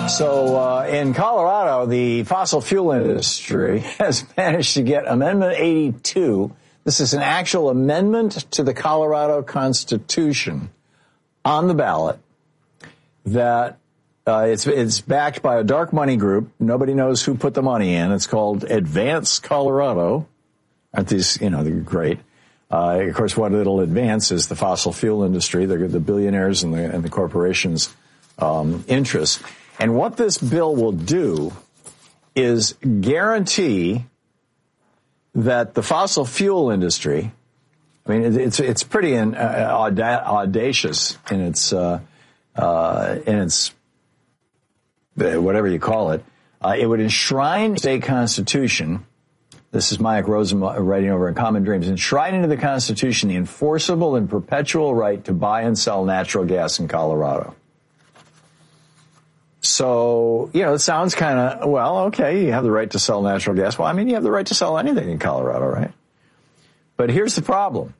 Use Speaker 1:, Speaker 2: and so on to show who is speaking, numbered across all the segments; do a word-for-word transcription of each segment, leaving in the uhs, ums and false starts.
Speaker 1: So uh, in Colorado, the fossil fuel industry has managed to get Amendment eighty-two. This is an actual amendment to the Colorado Constitution on the ballot that uh, it's it's backed by a dark money group. Nobody knows who put the money in. It's called Advance Colorado. Aren't these, you know, they're great. Uh, of course, what it'll advance is the fossil fuel industry, the, the billionaires and the, and the corporations' um, interests. And what this bill will do is guarantee that the fossil fuel industry, I mean, it's it's pretty in, uh, auda- audacious in its uh, uh, in its whatever you call it. Uh, it would enshrine the state constitution. This is Mike Rosen writing over in Common Dreams. Enshrine into the Constitution the enforceable and perpetual right to buy and sell natural gas in Colorado. So, you know, it sounds kind of, well, okay, you have the right to sell natural gas. Well, I mean, you have the right to sell anything in Colorado, right? But here's the problem.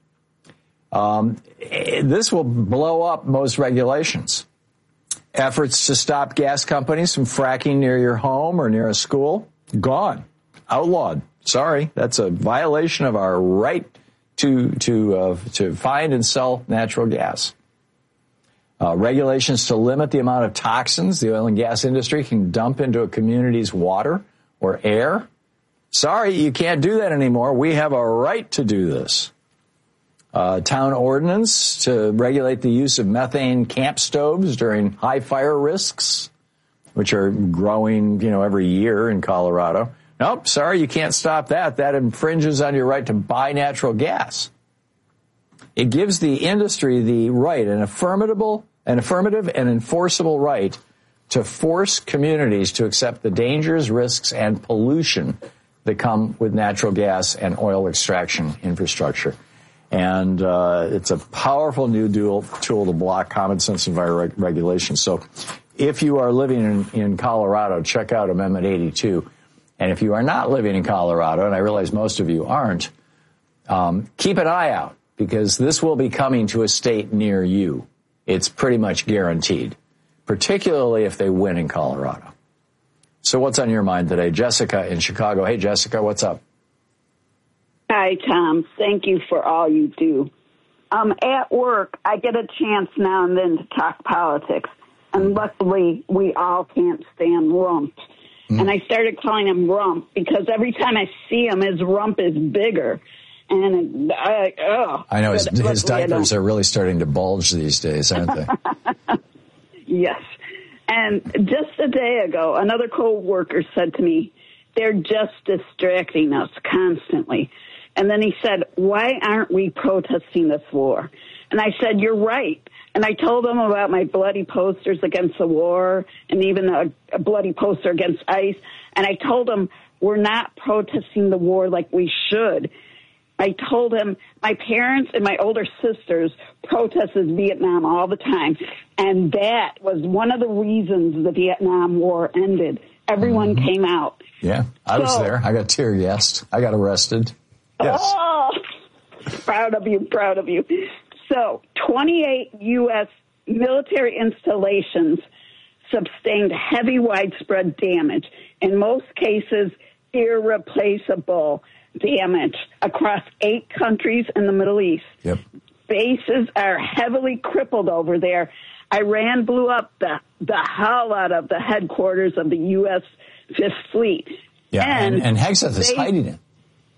Speaker 1: Um, this will blow up most regulations. Efforts to stop gas companies from fracking near your home or near a school, gone, outlawed. Sorry, that's a violation of our right to to uh, to find and sell natural gas. Uh, regulations to limit the amount of toxins the oil and gas industry can dump into a community's water or air. Sorry, you can't do that anymore. We have a right to do this. Uh, town ordinance to regulate the use of methane camp stoves during high fire risks, which are growing, you know, every year in Colorado. Nope, sorry, you can't stop that. That infringes on your right to buy natural gas. It gives the industry the right, an affirmative, an affirmative and enforceable right to force communities to accept the dangers, risks, and pollution that come with natural gas and oil extraction infrastructure. And uh, it's a powerful new dual tool to block common sense environmental regulation. So if you are living in, in Colorado, check out Amendment eighty-two. And if you are not living in Colorado, and I realize most of you aren't, um, keep an eye out, because this will be coming to a state near you. It's pretty much guaranteed, particularly if they win in Colorado. So what's on your mind today? Jessica in Chicago. Hey, Jessica, what's up?
Speaker 2: Hi, Tom. Thank you for all you do. Um, at work, I get a chance now and then to talk politics, and luckily we all can't stand Rump. Mm. And I started calling him Rump because every time I see him, his rump is bigger. And I, oh,
Speaker 1: I know his, his diapers are really starting to bulge these days, aren't they?
Speaker 2: Yes. And just a day ago, another co-worker said to me, they're just distracting us constantly. And then he said, why aren't we protesting this war? And I said, you're right. And I told him about my bloody posters against the war and even a, a bloody poster against ICE. And I told him we're not protesting the war like we should. I told him my parents and my older sisters protested Vietnam all the time. And that was one of the reasons the Vietnam War ended. Everyone mm-hmm. came out.
Speaker 1: Yeah, I so, was there. I got tear gassed. I got arrested. Yes.
Speaker 2: Oh, proud of you, proud of you. So twenty-eight U S military installations sustained heavy widespread damage, in most cases irreplaceable damage, across eight countries in the Middle East. Yep. Bases are heavily crippled over there. Iran blew up the, the hell out of the headquarters of the U S Fifth Fleet.
Speaker 1: Yeah, and, and, and Hegseth is hiding it.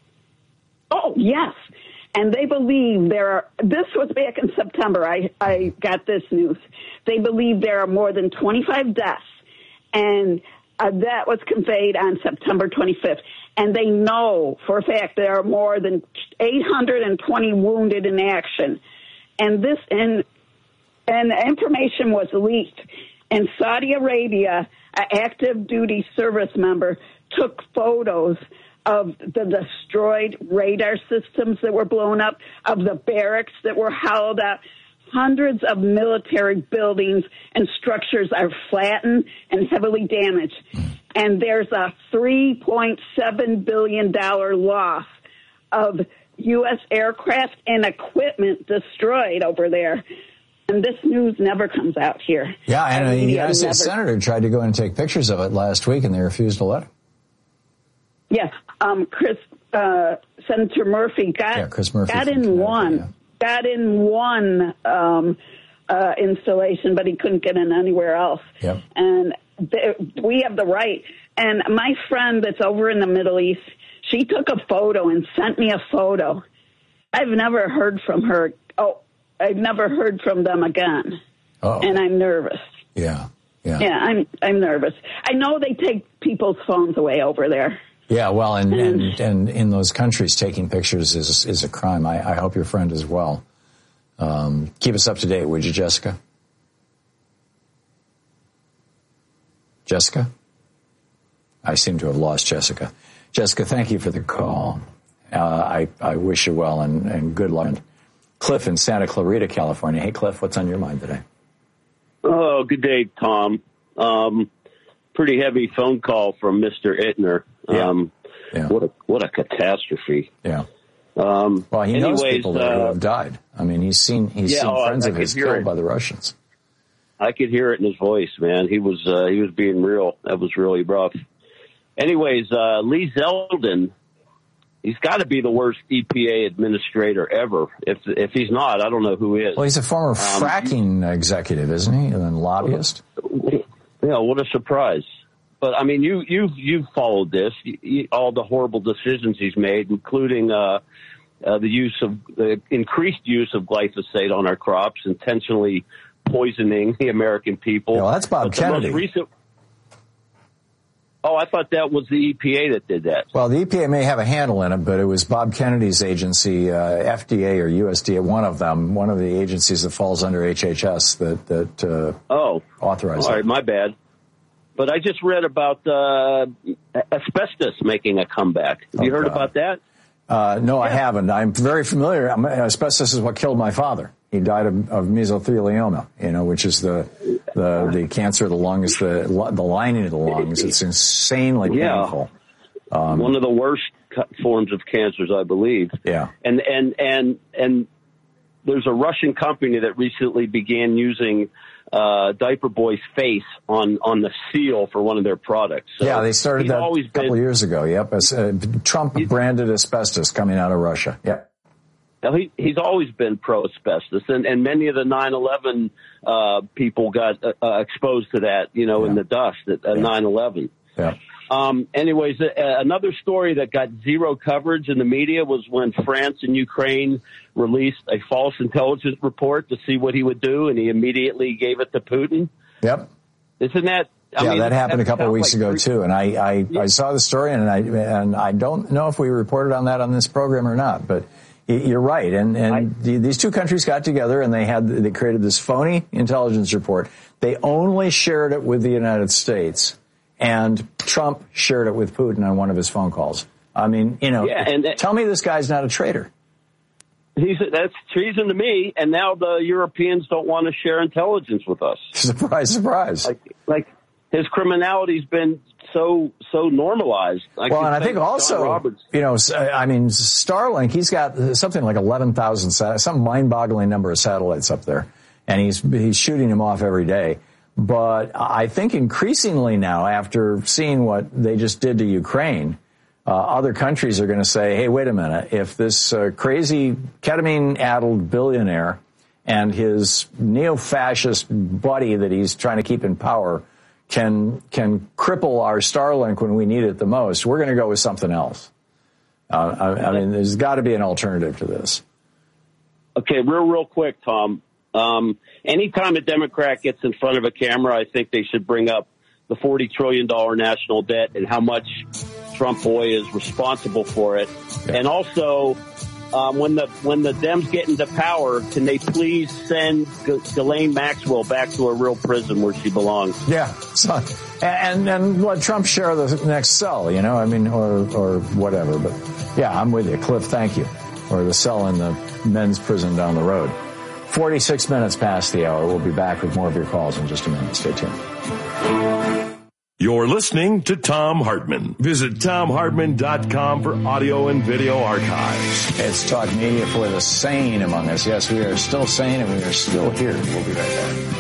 Speaker 2: Oh, yes. And they believe there are, this was back in September, I, I got this news. They believe there are more than twenty-five deaths, and uh, that was conveyed on September twenty-fifth. And they know for a fact there are more than eight hundred twenty wounded in action. And this, and, and the information was leaked. In Saudi Arabia, an active duty service member took photos of the destroyed radar systems that were blown up, of the barracks that were hollowed out. Hundreds of military buildings and structures are flattened and heavily damaged. And there's a three point seven billion dollars loss of U S aircraft and equipment destroyed over there. And this news never comes out here.
Speaker 1: Yeah, and a United States
Speaker 2: never...
Speaker 1: senator tried to go in and take pictures of it last week, and they refused to let him.
Speaker 2: Yes, um, Chris, uh, Senator Murphy got
Speaker 1: yeah, Chris Murphy
Speaker 2: got in one, yeah. got in one um, uh, installation, but he couldn't get in anywhere else.
Speaker 1: Yep.
Speaker 2: And th- we have the right. And my friend that's over in the Middle East, she took a photo and sent me a photo. I've never heard from her. Oh, I've never heard from them again.
Speaker 1: Uh-oh.
Speaker 2: And I'm nervous.
Speaker 1: Yeah, yeah.
Speaker 2: Yeah, I'm I'm nervous. I know they take people's phones away over there.
Speaker 1: Yeah, well, and, and, and in those countries, taking pictures is is a crime. I, I hope your friend is well. Um, keep us up to date, would you, Jessica? Jessica? I seem to have lost Jessica. Jessica, thank you for the call. Uh, I, I wish you well and, and good luck. Cliff in Santa Clarita, California. Hey, Cliff, what's on your mind today?
Speaker 3: Oh, good day, Tom. Um, pretty heavy phone call from Mister Ittner.
Speaker 1: Yeah.
Speaker 3: Um,
Speaker 1: yeah.
Speaker 3: What a what a catastrophe.
Speaker 1: Yeah.
Speaker 3: Um,
Speaker 1: well, he
Speaker 3: anyways,
Speaker 1: knows people that
Speaker 3: uh,
Speaker 1: have died. I mean, he's seen he's
Speaker 3: yeah,
Speaker 1: seen
Speaker 3: oh,
Speaker 1: friends
Speaker 3: I,
Speaker 1: of
Speaker 3: I
Speaker 1: his
Speaker 3: hear
Speaker 1: killed
Speaker 3: it.
Speaker 1: by the Russians.
Speaker 3: I could hear it in his voice, man. He was uh, he was being real. That was really rough. Anyways, uh, Lee Zeldin, he's got to be the worst E P A administrator ever. If if he's not, I don't know who is.
Speaker 1: Well, he's a former
Speaker 3: um,
Speaker 1: fracking executive, isn't he? And then lobbyist.
Speaker 3: Yeah, what a surprise. But I mean, you you you've followed this, you, you, all the horrible decisions he's made, including uh, uh, the use of the increased use of glyphosate on our crops, intentionally poisoning the American people.
Speaker 1: Yeah, well, that's Bob
Speaker 3: but the
Speaker 1: Kennedy.
Speaker 3: Most recent, oh, I thought that was the E P A that did that.
Speaker 1: Well, the E P A may have a handle in it, but it was Bob Kennedy's agency, uh, F D A or U S D A, one of them, one of the agencies that falls under H H S that that uh,
Speaker 3: oh
Speaker 1: authorized
Speaker 3: all
Speaker 1: it.
Speaker 3: right, my bad. But I just read about uh, asbestos making a comeback. Have you
Speaker 1: oh,
Speaker 3: heard
Speaker 1: God.
Speaker 3: about that?
Speaker 1: Uh, no,
Speaker 3: yeah.
Speaker 1: I haven't. I'm very familiar. Asbestos is what killed my father. He died of, of mesothelioma, you know, which is the the, the cancer of the lungs, the the lining of the lungs. It's insanely
Speaker 3: yeah.
Speaker 1: painful. Um,
Speaker 3: One of the worst forms of cancers, I believe.
Speaker 1: Yeah.
Speaker 3: And and and and there's a Russian company that recently began using uh, Diaper Boy's face on on the seal for one of their products. So
Speaker 1: yeah, they started that a couple
Speaker 3: been,
Speaker 1: of years ago. Yep, As, uh, Trump branded asbestos coming out of Russia. Yep.
Speaker 3: Now he he's always been pro asbestos, and and many of the nine eleven uh, people got uh, uh, exposed to that, you know,
Speaker 1: yeah.
Speaker 3: in the dust at uh,
Speaker 1: yeah.
Speaker 3: nine eleven.
Speaker 1: Yeah.
Speaker 3: Um, anyways, uh, another story that got zero coverage in the media was when France and Ukraine released a false intelligence report to see what he would do, and he immediately gave it to Putin.
Speaker 1: Yep.
Speaker 3: Isn't that? I
Speaker 1: yeah,
Speaker 3: mean,
Speaker 1: that happened a couple of weeks
Speaker 3: like
Speaker 1: ago
Speaker 3: three,
Speaker 1: too, and I I, yeah. I saw the story, and I and I don't know if we reported on that on this program or not, but you're right. And and I, these two countries got together, and they had they created this phony intelligence report. They only shared it with the United States. And Trump shared it with Putin on one of his phone calls. I mean, you know,
Speaker 3: yeah, and that,
Speaker 1: tell me this guy's not a traitor.
Speaker 3: He's that's treason to me. And now the Europeans don't want to share intelligence with us.
Speaker 1: Surprise, surprise.
Speaker 3: Like, like his criminality's been so so normalized. I
Speaker 1: well, and I think also, you know, I mean, Starlink, he's got something like eleven thousand, some mind-boggling number of satellites up there, and he's he's shooting them off every day. But I think increasingly now, after seeing what they just did to Ukraine, uh, other countries are going to say, hey, wait a minute, if this uh, crazy ketamine-addled billionaire and his neo-fascist buddy that he's trying to keep in power can can cripple our Starlink when we need it the most, we're going to go with something else. Uh, I, I mean, there's got to be an alternative to this.
Speaker 3: Okay, real, real quick, Tom. Um, anytime a Democrat gets in front of a camera, I think they should bring up the forty trillion dollars national debt and how much Trump boy is responsible for it. Yeah. And also, um, when the when the Dems get into power, can they please send G- Ghislaine Maxwell back to a real prison where she belongs?
Speaker 1: Yeah, so, and and let Trump share the next cell, you know, I mean, or or whatever. But yeah, I'm with you, Cliff. Thank you. Or the cell in the men's prison down the road. forty-six minutes past the hour. We'll be back with more of your calls in just a minute. Stay tuned.
Speaker 4: You're listening to Thom Hartmann. Visit Thom Hartmann dot com for audio and video archives.
Speaker 1: It's Talk Media for the sane among us. Yes, we are still sane and we are still here. We'll be right back.